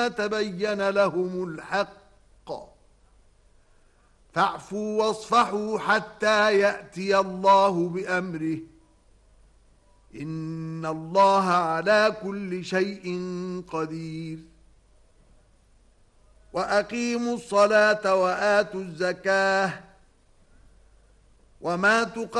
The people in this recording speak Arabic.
فلما تبين لهم الحق فاعفوا واصفحوا حتى يأتي الله بأمره إن الله على كل شيء قدير وأقيموا الصلاة وآتوا الزكاة وما تقدموا